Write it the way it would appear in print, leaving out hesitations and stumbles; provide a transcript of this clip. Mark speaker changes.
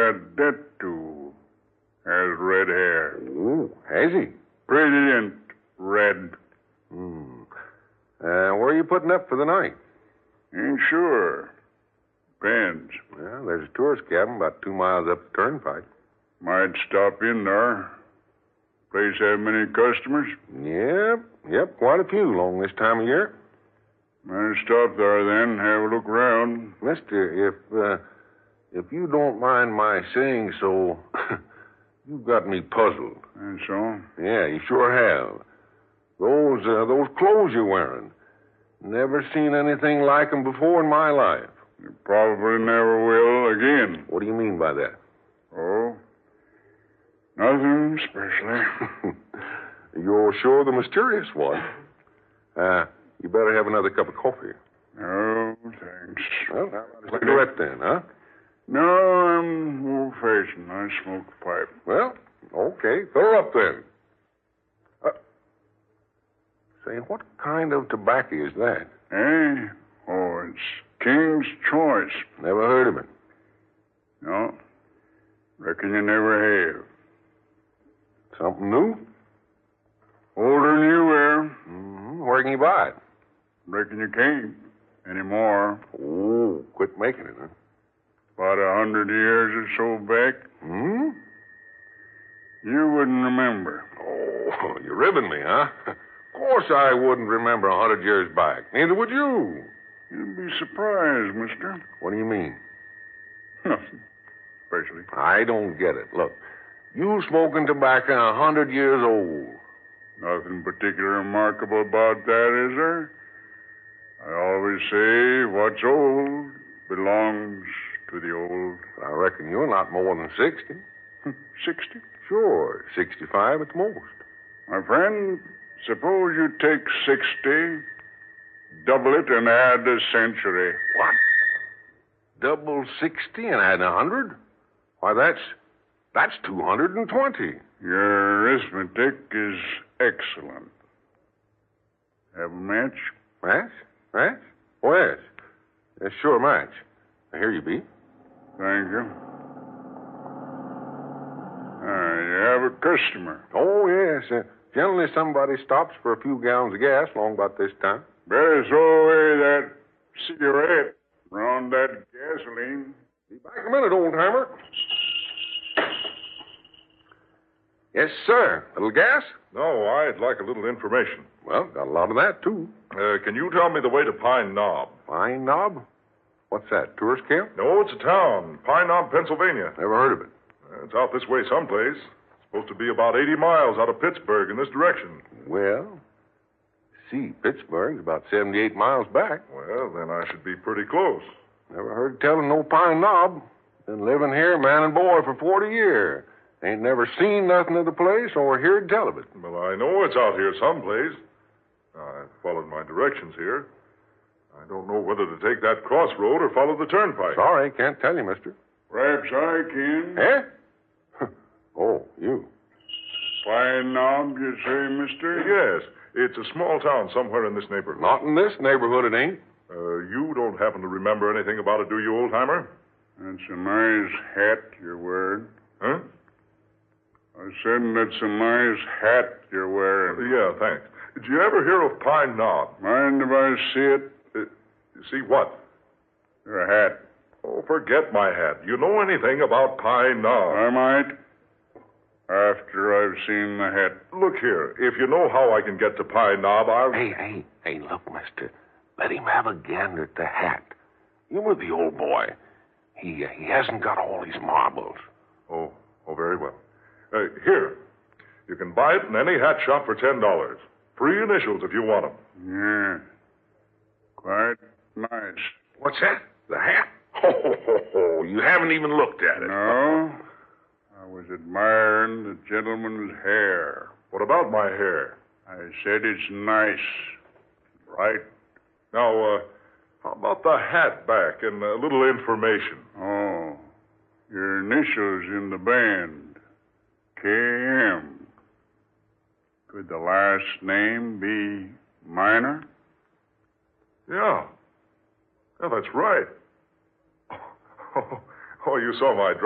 Speaker 1: a debt to has red hair.
Speaker 2: Ooh, has he?
Speaker 1: Brilliant red.
Speaker 2: Where are you putting up for the night?
Speaker 1: Ain't sure. Depends.
Speaker 2: Well, there's a tourist cabin about 2 miles up the turnpike.
Speaker 1: Might stop in there. Place have many customers?
Speaker 2: Yep, quite a few along this time of year.
Speaker 1: Might stop there then, have a look around.
Speaker 2: Mister, if you don't mind my saying so, you've got me puzzled.
Speaker 1: And so?
Speaker 2: Yeah, you sure have. Those clothes you're wearing. Never seen anything like 'em before in my life.
Speaker 1: You probably never will again.
Speaker 2: What do you mean by that?
Speaker 1: Oh? Nothing especially.
Speaker 2: You're sure the mysterious one. You better have another cup of coffee.
Speaker 1: No, thanks.
Speaker 2: Well, cigarette then, huh?
Speaker 1: No, I'm old-fashioned. I smoke a pipe.
Speaker 2: Well, okay. Fill her up then. Say, what kind of tobacco is that?
Speaker 1: Eh? Oh, it's King's Choice.
Speaker 2: Never heard of it.
Speaker 1: No? Reckon you never have.
Speaker 2: Something new?
Speaker 1: Older than you were.
Speaker 2: Mm-hmm. Where can you buy it?
Speaker 1: Reckon you can't anymore.
Speaker 2: Oh, quit making it, huh?
Speaker 1: About 100 years or so back.
Speaker 2: Hmm?
Speaker 1: You wouldn't remember.
Speaker 2: Oh, you're ribbing me, huh? Of course I wouldn't remember 100 years back. Neither would you.
Speaker 1: You'd be surprised, mister.
Speaker 2: What do you mean?
Speaker 1: Nothing. Especially.
Speaker 2: I don't get it. Look, you smoking tobacco 100 years old.
Speaker 1: Nothing particularly remarkable about that, is there? I always say what's old belongs to the old.
Speaker 2: I reckon you're not more than 60.
Speaker 1: 60?
Speaker 2: Sure, 65 at the most.
Speaker 1: My friend, suppose you take 60, double it, and add a century.
Speaker 2: What? Double 60 and add 100? Why, that's 220.
Speaker 1: Your arithmetic is excellent. Have a match?
Speaker 2: Match? Match? Oh, yes. Yes, sure, match. Here you be.
Speaker 1: Thank you. You have a customer.
Speaker 2: Oh, yes. Generally, somebody stops for a few gallons of gas along about this time.
Speaker 1: Better throw away that cigarette around that gasoline.
Speaker 2: Be back a minute, old-timer. Yes, sir. Little gas?
Speaker 3: No, I'd like a little information.
Speaker 2: Well, got a lot of that, too.
Speaker 3: Can you tell me the way to Pine Knob?
Speaker 2: Pine Knob? What's that, tourist camp?
Speaker 3: No, it's a town. Pine Knob, Pennsylvania.
Speaker 2: Never heard of it.
Speaker 3: It's out this way someplace. It's supposed to be about 80 miles out of Pittsburgh in this direction.
Speaker 2: Well, see, Pittsburgh's about 78 miles back.
Speaker 3: Well, then I should be pretty close.
Speaker 2: Never heard tell of no Pine Knob. Been living here, man and boy, for 40 years. Ain't never seen nothing of the place or heard tell of it.
Speaker 3: Well, I know it's out here someplace. I followed my directions here. I don't know whether to take that crossroad or follow the turnpike.
Speaker 2: Sorry, can't tell you, mister.
Speaker 1: Perhaps I can.
Speaker 2: Eh? Oh, you.
Speaker 1: Pine Knob, you say, mister?
Speaker 3: Yes. It's a small town somewhere in this neighborhood.
Speaker 2: Not in this neighborhood, it ain't.
Speaker 3: You don't happen to remember anything about it, do you, old-timer?
Speaker 1: That's a nice hat you're wearing.
Speaker 3: Huh?
Speaker 1: I said that's a nice hat you're wearing.
Speaker 3: Yeah, thanks. Did you ever hear of Pine Knob?
Speaker 1: Mind if I see it?
Speaker 3: See what?
Speaker 1: Your hat.
Speaker 3: Oh, forget my hat. Do you know anything about Pine Knob?
Speaker 1: I might. After I've seen the hat.
Speaker 3: Look here. If you know how I can get to Pine Knob, I'll...
Speaker 2: Hey, look, mister. Let him have a gander at the hat. You with the old boy. He hasn't got all his marbles.
Speaker 3: Oh, very well. Here. You can buy it in any hat shop for $10. Free initials if you want them.
Speaker 1: Yeah. Quite nice.
Speaker 2: What's that? The hat? Oh, you haven't even looked at it.
Speaker 1: No. I was admiring the gentleman's hair.
Speaker 3: What about my hair?
Speaker 1: I said it's nice. Right?
Speaker 3: Now, how about the hat back and a little information?
Speaker 1: Oh. Your initials in the band. K.M. Could the last name be Minor?
Speaker 3: Yeah. Yeah, that's right. Oh, you saw my